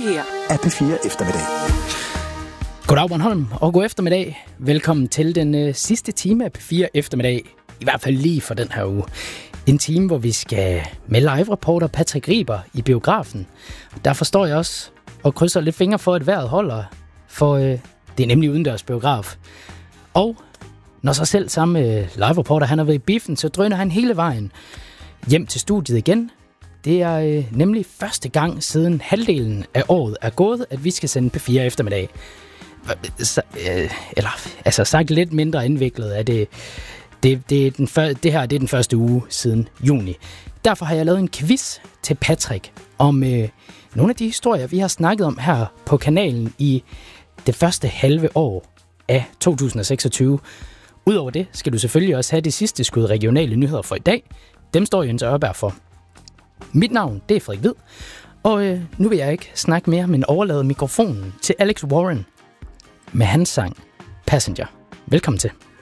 her er P4 Eftermiddag. Goddag Bornholm, og god eftermiddag. Velkommen til den sidste time af P4 Eftermiddag. I hvert fald lige for den her uge. En time, hvor vi skal med live-reporter Patrick Riber i biografen. Derfor står jeg også og krydser lidt fingre for, at vejret holder, for det er nemlig udendørs biograf. Og når så selv samme live-reporter han har været i biffen, så drøner han hele vejen hjem til studiet igen. Det er nemlig første gang siden halvdelen af året er gået, at vi skal sende P4 Eftermiddag. Altså sagt lidt mindre indviklet er det. Det her er den første uge siden juni. Derfor har jeg lavet en quiz til Patrick om nogle af de historier, vi har snakket om her på kanalen i det første halve år af 2026. Udover det skal du selvfølgelig også have det sidste skud regionale nyheder for i dag. Dem står Jens Ørberg for. Mit navn, det er Frederik Hvid, og nu vil jeg ikke snakke mere, men overlade mikrofonen til Alex Warren med hans sang Passenger. Velkommen til.